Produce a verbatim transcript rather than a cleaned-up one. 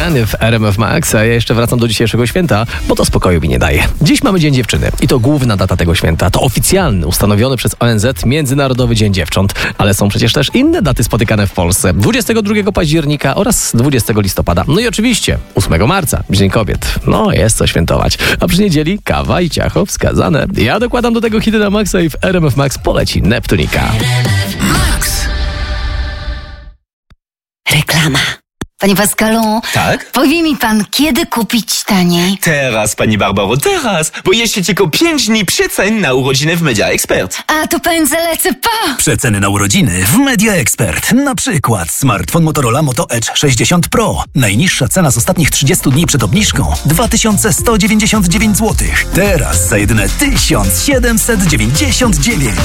Ten w R M F Max, a ja jeszcze wracam do dzisiejszego święta, bo to spokoju mi nie daje. Dziś mamy Dzień Dziewczyny i to główna data tego święta. To oficjalny, ustanowiony przez O N Z Międzynarodowy Dzień Dziewcząt. Ale są przecież też inne daty spotykane w Polsce. dwudziestego drugiego października oraz dwudziestego listopada. No i oczywiście ósmego marca, Dzień Kobiet. No, jest co świętować. A przy niedzieli kawa i ciacho wskazane. Ja dokładam do tego hity na Maxa i w R M F Max poleci Neptunika. Max. Reklama. Panie Pascalu, tak? Powie mi pan, kiedy kupić taniej? Teraz, pani Barbaro, teraz, bo jeszcze tylko pięć dni przecen na urodziny w Media Expert. A to pędzę lecę, pa! Przeceny na urodziny w Media Expert. Na przykład smartfon Motorola Moto Edge sześćdziesiąt Pro. Najniższa cena z ostatnich trzydziestu dni przed obniżką dwa tysiące sto dziewięćdziesiąt dziewięć złotych. Teraz za jedyne tysiąc siedemset dziewięćdziesiąt dziewięć.